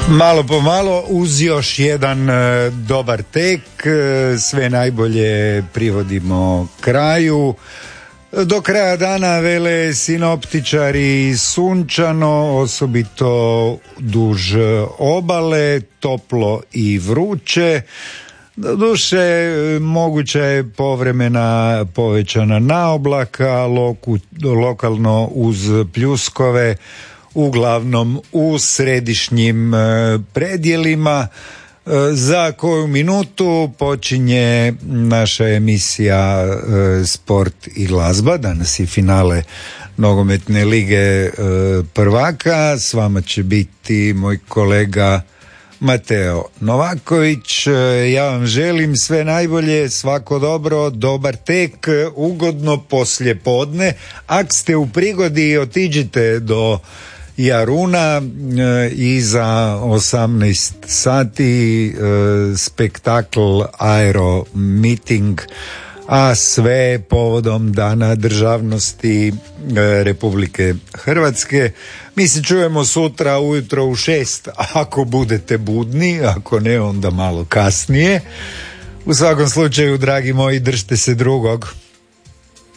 Malo po malo uz još jedan dobar tek, sve najbolje privodimo kraju. Do kraja dana vele sinoptičari sunčano, osobito duž obale, toplo i vruće. Doduše, moguća je povremena povećana naoblaka, lokalno uz pljuskove, uglavnom u središnjim predjelima. Za koju minutu počinje naša emisija Sport i glazba. Danas je finale nogometne lige prvaka. S vama će biti moj kolega Mateo Novaković. Ja vam želim sve najbolje, svako dobro, dobar tek, ugodno poslijepodne. Ako ste u prigodi, otiđite do Jaruna i za 18 sati spektakl Aero Meeting, a sve povodom Dana državnosti Republike Hrvatske. Mi se čujemo sutra ujutro u 6 ako budete budni, ako ne onda malo kasnije. U svakom slučaju, dragi moji, držite se drugog.